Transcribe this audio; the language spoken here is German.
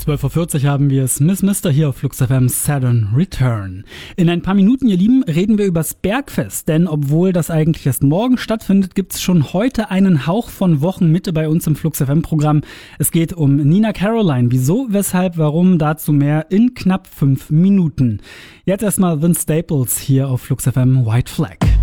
12.40 Uhr haben wir es. Miss Mister hier auf Flux FM Saturn Return. In ein paar Minuten, ihr Lieben, reden wir übers Bergfest. Denn obwohl das eigentlich erst morgen stattfindet, gibt's schon heute einen Hauch von Wochenmitte bei uns im Flux FM Programm. Es geht um Nina Caroline. Wieso, weshalb, warum, dazu mehr in knapp 5 Minuten. Jetzt erstmal Vince Staples hier auf Flux FM White Flag.